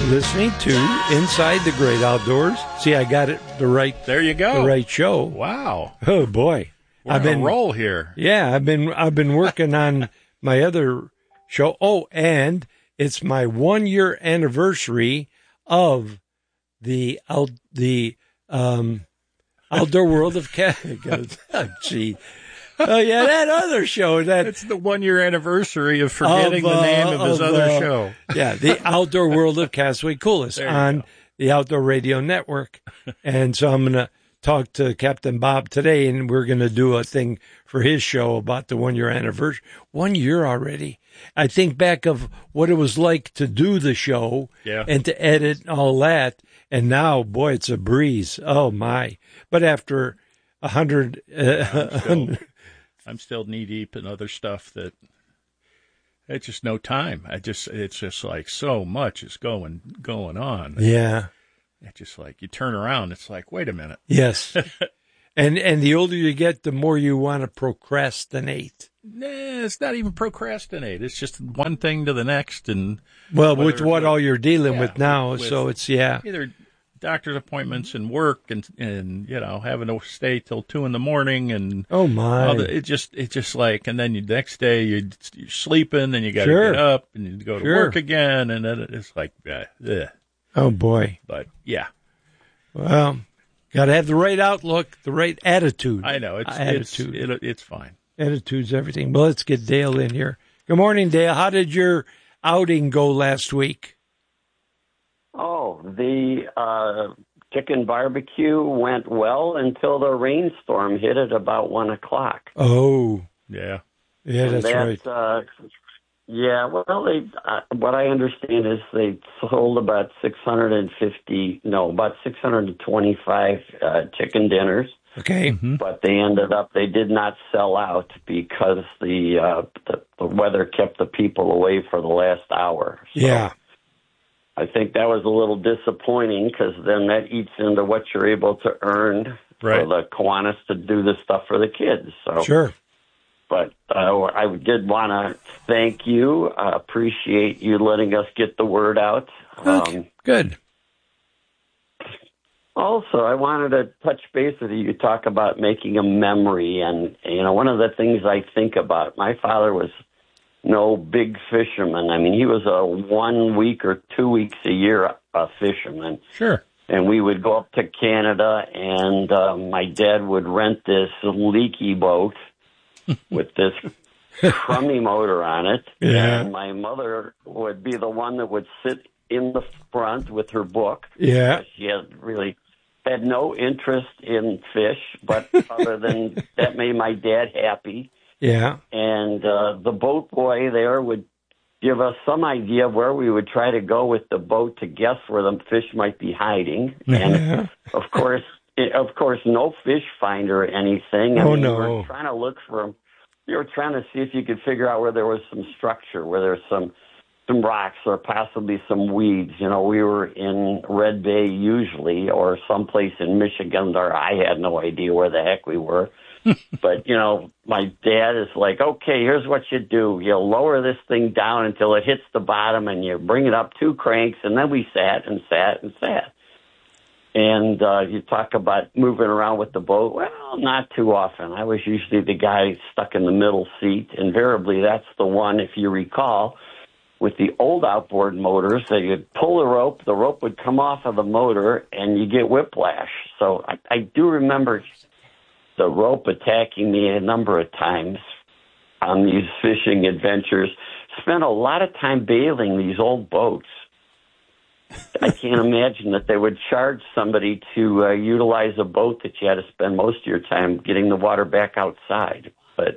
listening to Inside the Great Outdoors. See, I got it There you go. the right show. Wow. Oh boy, We're on a roll here. Yeah, I've been working on my other show. Oh, and it's my 1 year anniversary of the Outdoor World of Cat. Oh, gee. Oh yeah, that other show. It's the 1 year anniversary of forgetting the name of his other show. Yeah, the Outdoor World of Castaway Coolest on the Outdoor Radio Network. And so I'm going to talk to Captain Bob today, and we're going to do a thing for his show about the 1 year anniversary. 1 year already. I think back of what it was like to do the show and to edit and all that. And now, boy, it's a breeze. Oh my. But after 100, I'm still knee deep in other stuff that it's just no time. It's just like so much is going on. Yeah. It's just like you turn around. It's like, wait a minute. Yes. and the older you get, the more you want to procrastinate. Nah, it's not even procrastinate. It's just one thing to the next. And with what all you're dealing with now. So it's, either doctor's appointments and work and having to stay till 2 a.m. and oh my, it's just like, and then the next day you're sleeping and you got to get up and you go to work again, and then it's like, oh boy. But yeah, well, got to have the right outlook, the right attitude. I know it's fine. Attitude's everything. Well, let's get Dale in here. Good morning, Dale. How did your outing go last week? Oh, the chicken barbecue went well until the rainstorm hit at about 1 o'clock. Oh, yeah, that's right. Well, what I understand is they sold about 625 chicken dinners. Okay, but they did not sell out because the weather kept the people away for the last hour. So yeah. I think that was a little disappointing because then that eats into what you're able to earn for the Kiwanis to do this stuff for the kids. So sure. But I did want to thank you. Appreciate you letting us get the word out. Okay. Good. Also, I wanted to touch base with you. You talk about making a memory, and one of the things I think about. My father was no big fisherman. I mean, he was a 1 week or 2 weeks a year fisherman. Sure. And we would go up to Canada, and my dad would rent this leaky boat with this crummy motor on it. Yeah. And my mother would be the one that would sit in the front with her book. Yeah. She had no interest in fish, but other than that made my dad happy. Yeah. And the boat boy there would give us some idea of where we would try to go with the boat to guess where the fish might be hiding. And of course, no fish finder or anything. I mean, no. We were trying to look for them. You were trying to see if you could figure out where there was some structure, where there's some rocks or possibly some weeds. We were in Red Bay usually, or someplace in Michigan where I had no idea where the heck we were. But, my dad is like, okay, here's what you do. You lower this thing down until it hits the bottom, and you bring it up 2 cranks, and then we sat. And you talk about moving around with the boat. Well, not too often. I was usually the guy stuck in the middle seat. Invariably, that's the one, if you recall, with the old outboard motors, that you'd pull the rope would come off of the motor, and you get whiplash. So I do remember the rope attacking me a number of times on these fishing adventures. Spent a lot of time bailing these old boats. I can't imagine that they would charge somebody to utilize a boat that you had to spend most of your time getting the water back outside. But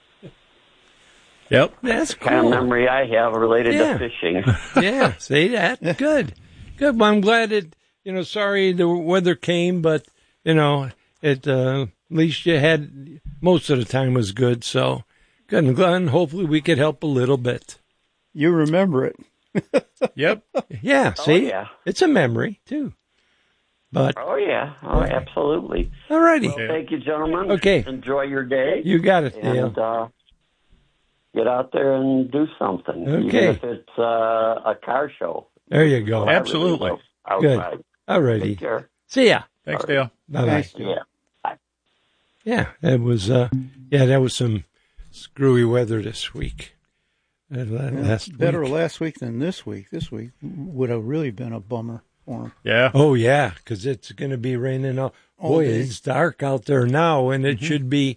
yep, that's cool. Kind of memory I have related to fishing. Yeah, see that? Good. Well, I'm glad it. Sorry the weather came, but it. At least you had, most of the time was good, so good. And Glenn, hopefully we could help a little bit. You remember it. Yep. Yeah, see? Oh, yeah. It's a memory, too. But Oh, yeah. Oh, absolutely. All righty. Well, thank you, gentlemen. Okay. Enjoy your day. You got it, Dale. And get out there and do something. Okay. Even if it's a car show. There you go. Absolutely. Good. All righty. Take care. See ya. Thanks, Dale. Bye-bye. Thanks, Dale. Yeah. Bye. Yeah, that was some screwy weather this week. Last Better week. last week than this week. This week would have really been a bummer for him. Yeah. Oh, yeah, because it's going to be raining all boy, day. it's dark out there now, and it should be,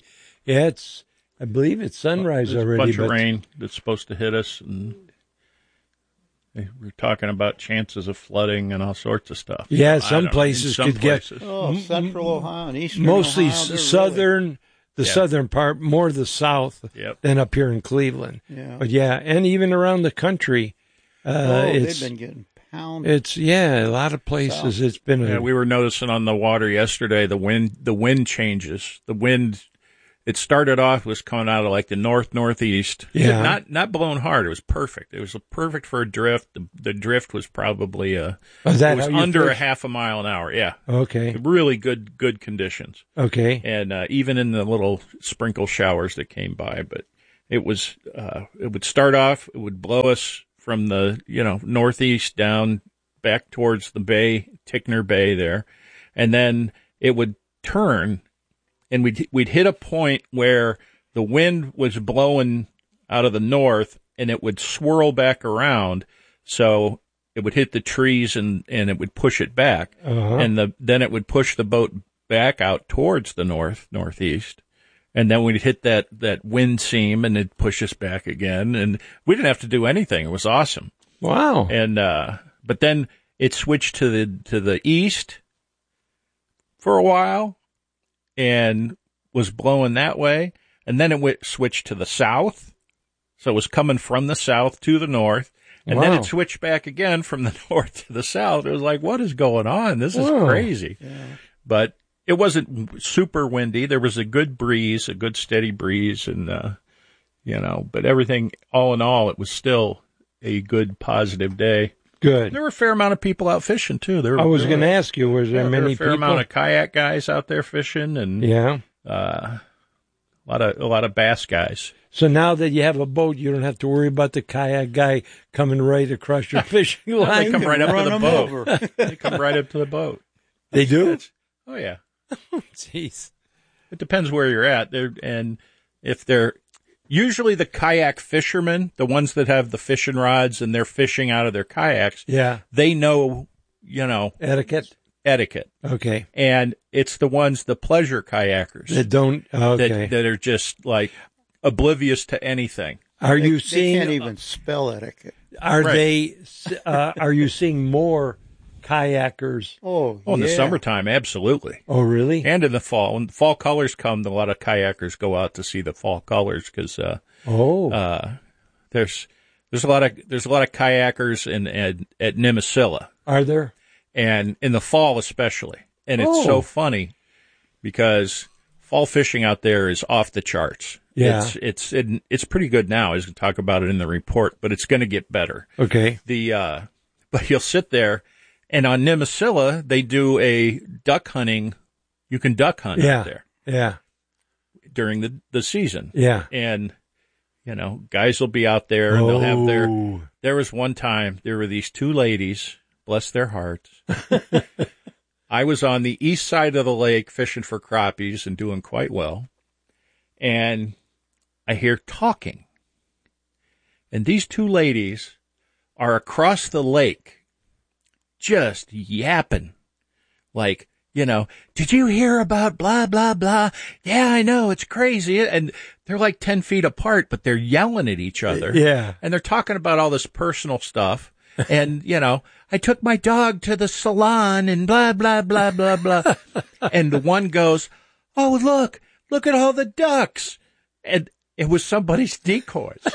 I believe it's sunrise There's already. a bunch of rain that's supposed to hit us, and we're talking about chances of flooding and all sorts of stuff. Yeah, I some don't know. places In some could places. Oh, central Ohio and eastern mostly Ohio, they're southern, the Yeah. southern part, more the south Yep. than up here in Cleveland. Yeah. But yeah, and even around the country, they've been getting pounded. it's a lot of places. It's been Yeah, we were noticing on the water yesterday the wind changes. The wind, it started off was coming out of like the northeast. Yeah. Not blowing hard. It was perfect. It was perfect for a drift. The drift was probably Is that it was how you under a fish? half a mile an hour. Yeah. Okay. Really good conditions. Okay. And even in the little sprinkle showers that came by, but it was it would start off, it would blow us from the northeast down back towards the bay, Tickner Bay there, and then it would turn, and we'd hit a point where the wind was blowing out of the north, and it would swirl back around, so it would hit the trees and it would push it back, and then it would push the boat back out towards the northeast. And then we'd hit that wind seam, and it'd push us back again. And we didn't have to do anything. It was awesome. Wow. And but then it switched to the east for a while, and was blowing that way. And then it switched to the south, so it was coming from the south to the north. And then Wow. it switched back again from the north to the south. It was like, what is going on? This is Whoa. crazy. Yeah. But it wasn't super windy. There was a good breeze, a good steady breeze, and but everything, all in all, it was still a good, positive day. Good. There were a fair amount of people out fishing too. I was going to ask you, was there there were many a fair people? amount of kayak guys out there fishing, and Yeah. a lot of bass guys. So now that you have a boat, you don't have to worry about the kayak guy coming right across your fishing They line. come right up to Run the 'em boat. over. They come right up to the boat. They do? Oh yeah. Jeez. It depends where you're at. And if they're usually the kayak fishermen, the ones that have the fishing rods and they're fishing out of their kayaks, Yeah. they know, Etiquette? etiquette. Okay. And it's the pleasure kayakers That don't, okay. that are just like oblivious to anything. Are you They seeing, can't even spell etiquette. are Right. are you seeing more kayakers? Oh, Oh, in the yeah. summertime, absolutely. Oh, really? And in the fall. When fall colors come, a lot of kayakers go out to see the fall colors because there's a lot of kayakers at Nimisila, Are there? and in the fall especially. And it's so funny because fall fishing out there is off the charts. Yeah. It's pretty good now. I was going to talk about it in the report, but it's going to get better. Okay. But you'll sit there, and on Nimisila they do a duck hunting. You can duck hunt out there Yeah. during the season. Yeah. And, guys will be out there and they'll have Oh. there was one time, there were these two ladies, bless their hearts. I was on the east side of the lake fishing for crappies and doing quite well. And I hear talking. And these two ladies are across the lake just yapping. Like, did you hear about blah, blah, blah? Yeah, I know, it's crazy. And they're like 10 feet apart, but they're yelling at each other. Yeah. And they're talking about all this personal stuff. And, I took my dog to the salon and blah, blah, blah, blah, blah. And the one goes, oh, look at all the ducks. And it was somebody's decoys.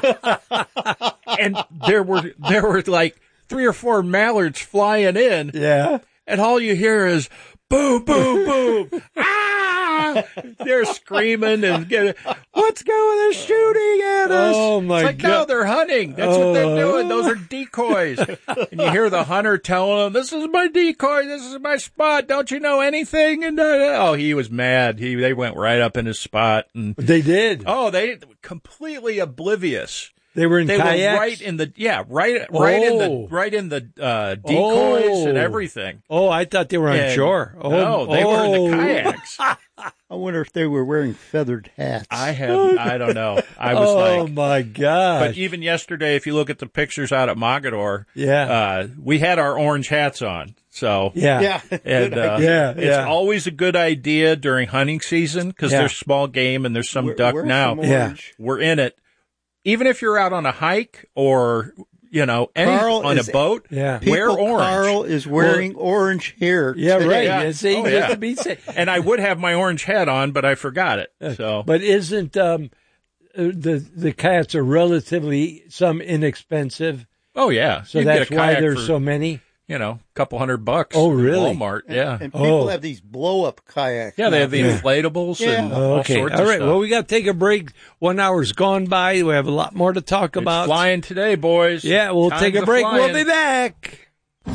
And there were like 3 or 4 mallards flying in. Yeah. And all you hear is boom, boom, boom. Ah! They're screaming and what's going? They're shooting at us. Oh, my it's like, God. no, they're hunting. That's what they're doing. Those are decoys. And you hear the hunter telling them, this is my decoy. This is my spot. Don't you know anything? And he was mad. They went right up in his spot. And They did. they completely oblivious. They were in They kayaks? were right in the right in the decoys and everything. Oh, I thought they were on shore. Oh, no, they were in the kayaks. I wonder if they were wearing feathered hats. I don't know. I was oh my gosh. But even yesterday, if you look at the pictures out at Mogador, we had our orange hats on. So Yeah. and it's always a good idea during hunting season because there's small game and there's some duck now. We're in it. Even if you're out on a hike or on a boat, wear orange. Carl is wearing orange here. Yeah, today. right. Yeah. It's easy to be safe. And I would have my orange hat on, but I forgot it. So, but isn't the kayaks are relatively some inexpensive? Oh yeah, So that's why there's so many. A couple $100. Oh, really? At Walmart, yeah. And people have these blow-up kayaks. Yeah, they have the inflatables and all sorts of all right. stuff. Well, we got to take a break. 1 hour's gone by. We have a lot more to talk about. It's flying today, boys. Yeah, we'll take a break. We'll be back.